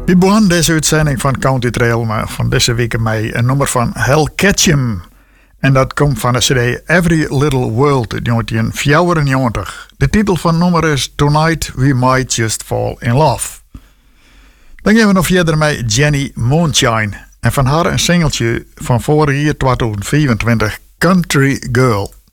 We begonnen deze uitzending van County Trail maar van deze week met een nummer van Hal Ketchum. En dat komt van de CD Every Little World uit 1994. De titel van het nummer is Tonight We Might Just Fall in Love. Dan gaan we nog verder met Jenny Moonshine. En van haar een singeltje van vorig jaar 2024, Country Girl.